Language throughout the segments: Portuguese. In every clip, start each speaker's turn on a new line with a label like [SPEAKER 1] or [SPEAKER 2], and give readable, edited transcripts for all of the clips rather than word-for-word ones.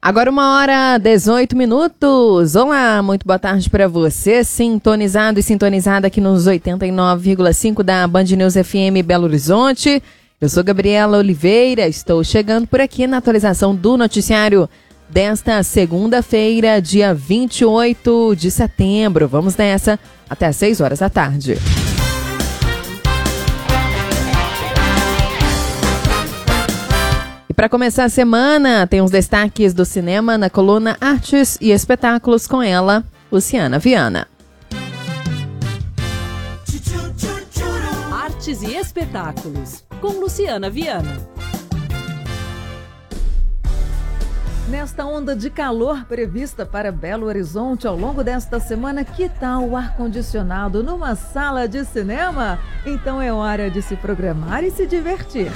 [SPEAKER 1] Agora 1h18. Olá, muito boa tarde para você, sintonizado e sintonizada aqui nos 89,5 da Band News FM Belo Horizonte. Eu sou Gabriela Oliveira, estou chegando por aqui na atualização do noticiário desta segunda-feira, dia 28 de setembro. Vamos nessa até às 6 horas da tarde. Para começar a semana, tem os destaques do cinema na coluna Artes e Espetáculos com ela, Luciana Viana.
[SPEAKER 2] Artes e Espetáculos, com Luciana Viana. Nesta onda de calor prevista para Belo Horizonte ao longo desta semana, que tal o ar-condicionado numa sala de cinema? Então é hora de se programar e se divertir.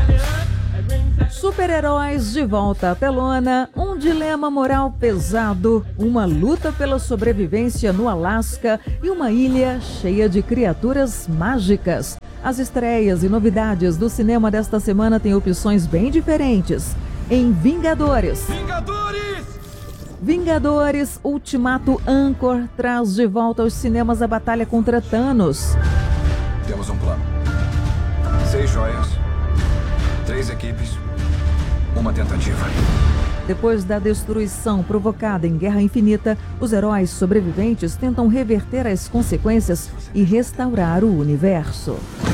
[SPEAKER 2] Super-heróis de volta à telona, um dilema moral pesado, uma luta pela sobrevivência no Alasca e uma ilha cheia de criaturas mágicas. As estreias e novidades do cinema desta semana têm opções bem diferentes. Em Vingadores Ultimato Anchor traz de volta aos cinemas a batalha contra Thanos.
[SPEAKER 3] Temos um plano. 6 joias, 3 equipes, uma tentativa.
[SPEAKER 2] Depois da destruição provocada em Guerra Infinita, os heróis sobreviventes tentam reverter as consequências e restaurar o universo.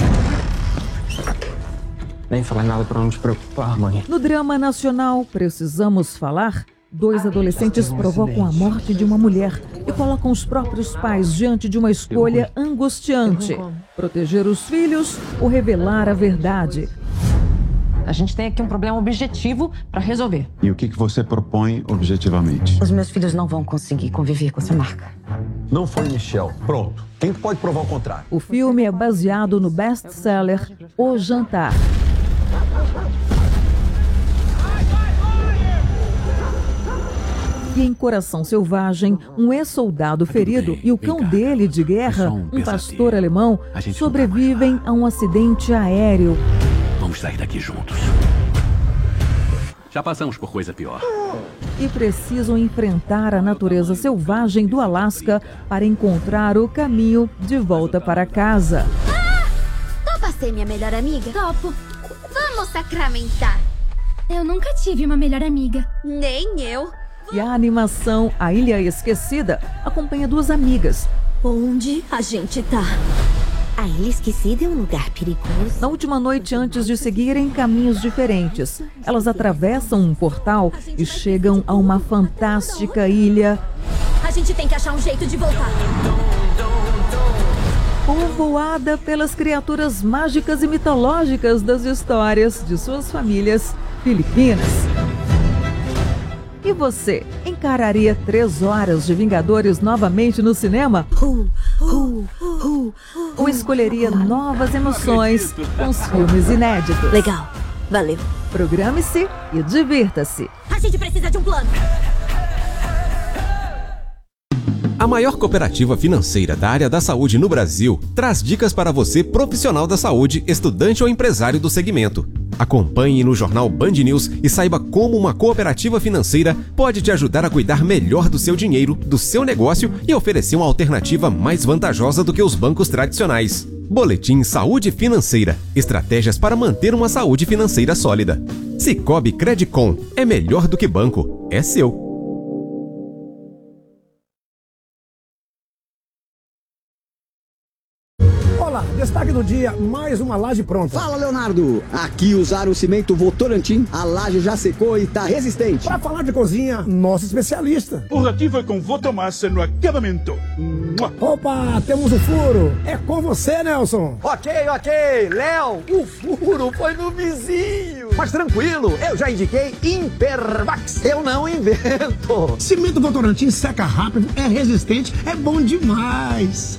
[SPEAKER 4] Nem falar nada para não te preocupar, mãe.
[SPEAKER 2] No drama nacional Precisamos Falar, 2 adolescentes provocam a morte de uma mulher e colocam os próprios pais diante de uma escolha angustiante: proteger os filhos ou revelar a verdade.
[SPEAKER 5] A gente tem aqui um problema objetivo para resolver.
[SPEAKER 6] E o que você propõe objetivamente?
[SPEAKER 5] Os meus filhos não vão conseguir conviver com essa marca.
[SPEAKER 7] Não foi Michel. Pronto. Quem pode provar o contrário?
[SPEAKER 2] O filme é baseado no best-seller O Jantar. E em Coração Selvagem, um ex-soldado ferido e o cão dele de guerra, um pastor alemão, sobrevivem a um acidente aéreo.
[SPEAKER 8] Vamos sair daqui juntos. Já passamos por coisa pior.
[SPEAKER 2] E precisam enfrentar a natureza selvagem do Alasca para encontrar o caminho de volta para casa.
[SPEAKER 9] Topa ser minha melhor amiga? Topo. Vamos sacramentar.
[SPEAKER 10] Eu nunca tive uma melhor amiga.
[SPEAKER 9] Nem eu.
[SPEAKER 2] E a animação A Ilha Esquecida acompanha 2 amigas.
[SPEAKER 9] Onde a gente tá? A Ilha Esquecida é um lugar perigoso.
[SPEAKER 2] Na última noite, antes de seguirem caminhos diferentes, elas atravessam um portal e chegam a uma fantástica ilha.
[SPEAKER 9] A gente tem que achar um jeito de voltar.
[SPEAKER 2] Povoada pelas criaturas mágicas e mitológicas das histórias de suas famílias filipinas. E você, encararia 3 horas de Vingadores novamente no cinema? Ou escolheria novas emoções com os filmes inéditos?
[SPEAKER 9] Legal, valeu.
[SPEAKER 2] Programe-se e divirta-se.
[SPEAKER 9] A gente precisa de um plano.
[SPEAKER 11] A maior cooperativa financeira da área da saúde no Brasil traz dicas para você, profissional da saúde, estudante ou empresário do segmento. Acompanhe no jornal Band News e saiba como uma cooperativa financeira pode te ajudar a cuidar melhor do seu dinheiro, do seu negócio e oferecer uma alternativa mais vantajosa do que os bancos tradicionais. Boletim Saúde Financeira. Estratégias para manter uma saúde financeira sólida. Sicoob Credicom. É melhor do que banco. É seu.
[SPEAKER 12] Olá, destaque do dia, mais uma laje pronta.
[SPEAKER 13] Fala, Leonardo! Aqui usaram o cimento Votorantim, a laje já secou e tá resistente.
[SPEAKER 12] Para falar de cozinha, nosso especialista.
[SPEAKER 14] O rativo é com Votomassa no acabamento.
[SPEAKER 12] Opa, temos o furo. É com você, Nelson.
[SPEAKER 15] Ok. Léo, o furo foi no vizinho. Mas tranquilo, eu já indiquei Impermax. Eu não invento.
[SPEAKER 12] Cimento Votorantim seca rápido, é resistente, é bom demais.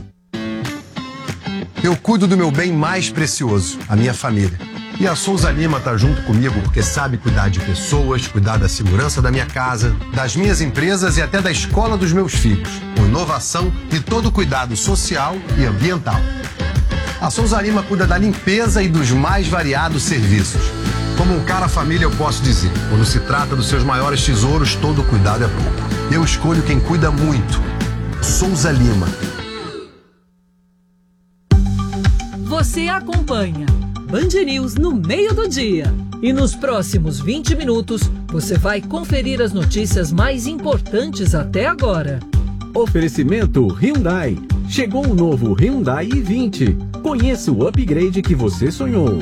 [SPEAKER 16] Eu cuido do meu bem mais precioso, a minha família. E a Souza Lima tá junto comigo porque sabe cuidar de pessoas, cuidar da segurança da minha casa, das minhas empresas e até da escola dos meus filhos, com inovação e todo cuidado social e ambiental. A Souza Lima cuida da limpeza e dos mais variados serviços. Como um cara família, eu posso dizer, quando se trata dos seus maiores tesouros, todo cuidado é pouco. Eu escolho quem cuida muito. Souza Lima.
[SPEAKER 2] Você acompanha Band News no meio do dia. E nos próximos 20 minutos, você vai conferir as notícias mais importantes até agora.
[SPEAKER 11] Oferecimento Hyundai. Chegou o novo Hyundai i20. Conheça o upgrade que você sonhou.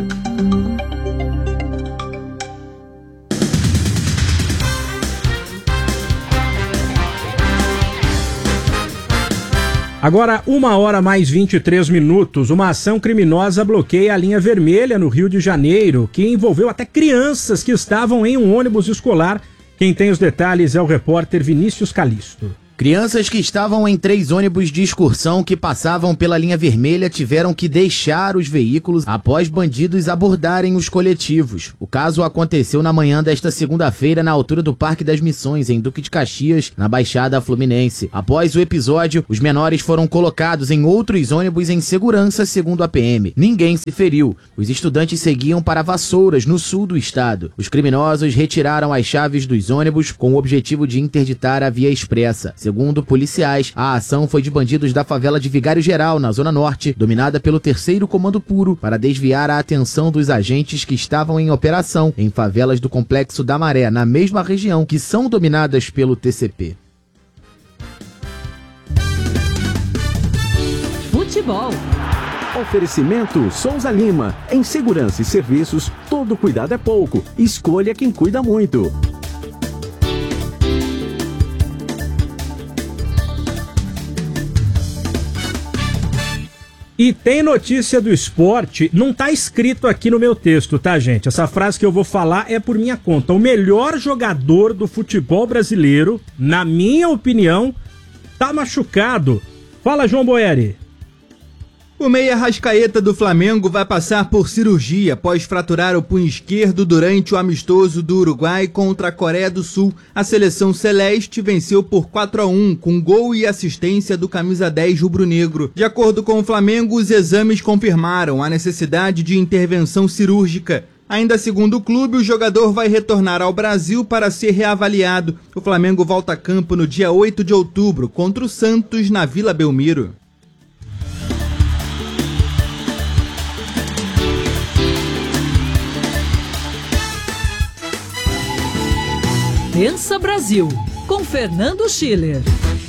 [SPEAKER 17] Agora, 1h mais 23 minutos, uma ação criminosa bloqueia a linha vermelha no Rio de Janeiro, que envolveu até crianças que estavam em um ônibus escolar. Quem tem os detalhes é o repórter Vinícius Calisto.
[SPEAKER 18] Crianças que estavam em 3 ônibus de excursão que passavam pela linha vermelha tiveram que deixar os veículos após bandidos abordarem os coletivos. O caso aconteceu na manhã desta segunda-feira na altura do Parque das Missões, em Duque de Caxias, na Baixada Fluminense. Após o episódio, os menores foram colocados em outros ônibus em segurança, segundo a PM. Ninguém se feriu. Os estudantes seguiam para Vassouras, no sul do estado. Os criminosos retiraram as chaves dos ônibus com o objetivo de interditar a via expressa. Segundo policiais, a ação foi de bandidos da favela de Vigário Geral, na Zona Norte, dominada pelo 3º Comando Puro, para desviar a atenção dos agentes que estavam em operação em favelas do Complexo da Maré, na mesma região, que são dominadas pelo TCP.
[SPEAKER 2] Futebol.
[SPEAKER 11] Oferecimento Souza Lima. Em segurança e serviços, todo cuidado é pouco. Escolha quem cuida muito.
[SPEAKER 17] E tem notícia do esporte, não tá escrito aqui no meu texto, tá, gente? Essa frase que eu vou falar é por minha conta. O melhor jogador do futebol brasileiro, na minha opinião, tá machucado. Fala, João Boeri.
[SPEAKER 19] O meia Arrascaeta do Flamengo vai passar por cirurgia após fraturar o punho esquerdo durante o amistoso do Uruguai contra a Coreia do Sul. A seleção celeste venceu por 4-1, com gol e assistência do camisa 10 rubro-negro. De acordo com o Flamengo, os exames confirmaram a necessidade de intervenção cirúrgica. Ainda segundo o clube, o jogador vai retornar ao Brasil para ser reavaliado. O Flamengo volta a campo no dia 8 de outubro contra o Santos na Vila Belmiro.
[SPEAKER 2] Pensa Brasil, com Fernando Schiller.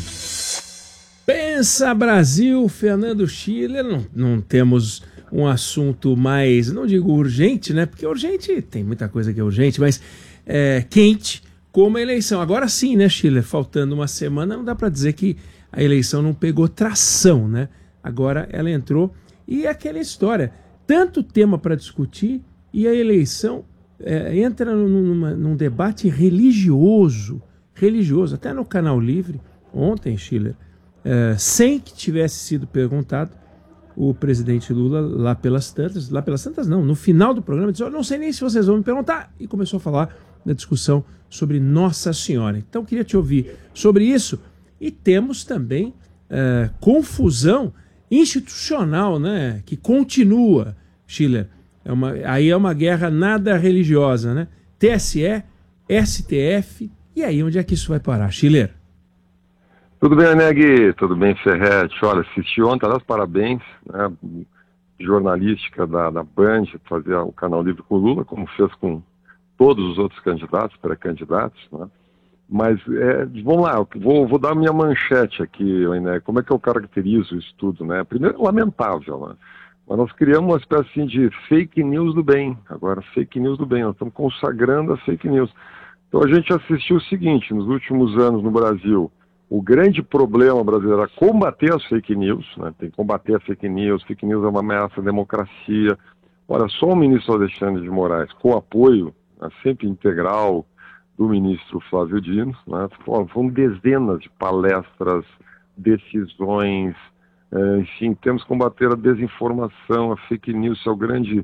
[SPEAKER 20] Pensa Brasil, Fernando Schiller. Não temos um assunto mais, não digo urgente, né? Porque urgente, tem muita coisa que é urgente, mas quente, como a eleição. Agora sim, né, Schiller? Faltando uma semana, não dá para dizer que a eleição não pegou tração, né? Agora ela entrou e é aquela história. Tanto tema para discutir e a eleição entra num debate religioso, até no Canal Livre, ontem, Schiller, sem que tivesse sido perguntado, o presidente Lula, lá pelas tantas não, no final do programa, disse, não sei nem se vocês vão me perguntar, e começou a falar da discussão sobre Nossa Senhora. Então, queria te ouvir sobre isso, e temos também confusão institucional, né, que continua, Schiller. Aí é uma guerra nada religiosa, né? TSE, STF, e aí onde é que isso vai parar? Schiller?
[SPEAKER 21] Tudo bem, Neg? Tudo bem, Ferretti? Olha, assisti ontem, aliás, parabéns, né? Jornalística da Band, fazer o Canal Livre com o Lula, como fez com todos os outros candidatos, pré-candidatos, né? Mas, vamos lá, vou dar a minha manchete aqui, né? Como é que eu caracterizo isso tudo, né? Primeiro, lamentável, né? Mas nós criamos uma espécie assim, de fake news do bem. Agora, fake news do bem. Nós estamos consagrando a fake news. Então a gente assistiu o seguinte, nos últimos anos no Brasil, o grande problema brasileiro era combater as fake news, né? Tem que combater a fake news é uma ameaça à democracia. Olha, só o ministro Alexandre de Moraes, com apoio, né, sempre integral, do ministro Flávio Dino, né? Foram dezenas de palestras, decisões. Enfim, temos que combater a desinformação, a fake news, é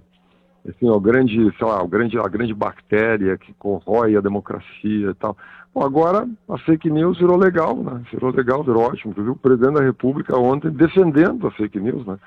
[SPEAKER 21] a grande bactéria que corrói a democracia e tal. Bom, agora a fake news virou legal, né? Virou ótimo. Viu o presidente da República ontem defendendo a fake news, né?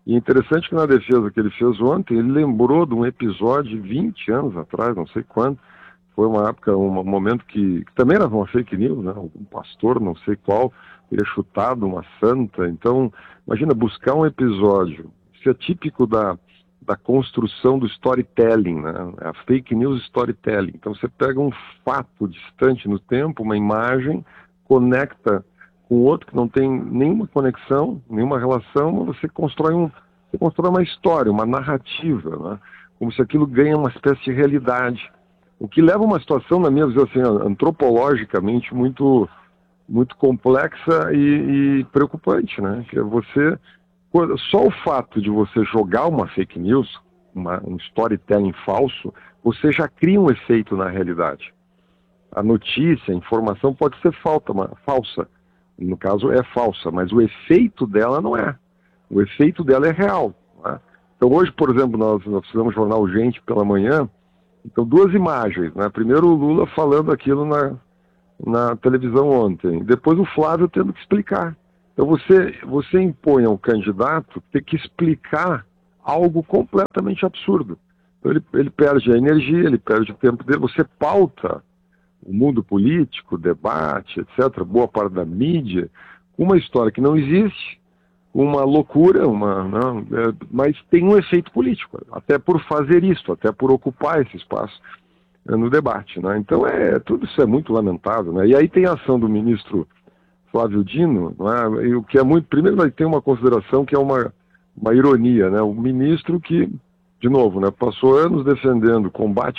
[SPEAKER 21] E é interessante que na defesa que ele fez ontem, ele lembrou de um episódio de 20 anos atrás, não sei quando, foi uma época, um momento que também era uma fake news, né? Um pastor, não sei qual, teria chutado uma santa. Então, imagina, buscar um episódio, isso é típico da construção do storytelling, né? A fake news storytelling. Então você pega um fato distante no tempo, uma imagem, conecta com outro que não tem nenhuma conexão, nenhuma relação, mas você constrói uma história, uma narrativa, né? Como se aquilo ganha uma espécie de realidade. O que leva a uma situação, na minha visão, assim, antropologicamente muito, muito complexa e preocupante, né? Que é você... Só o fato de você jogar uma fake news, um storytelling falso, você já cria um efeito na realidade. A notícia, a informação pode ser falsa. No caso é falsa, mas o efeito dela não é. O efeito dela é real. Né? Então hoje, por exemplo, nós fizemos Jornal Gente pela manhã, então 2 imagens. Né? Primeiro o Lula falando aquilo na televisão ontem, depois o Flávio tendo que explicar. Então você impõe ao candidato ter que explicar algo completamente absurdo. Então ele perde a energia, ele perde o tempo dele, você pauta o mundo político, o debate, etc., boa parte da mídia, uma história que não existe, uma loucura, mas tem um efeito político, até por fazer isso, até por ocupar esse espaço no debate. Né? Então tudo isso é muito lamentável. Né? E aí tem a ação do ministro Flávio Dino, não é? E o que é muito... Primeiro vai ter uma consideração que é uma ironia, né? O ministro que, de novo, né, passou anos defendendo combate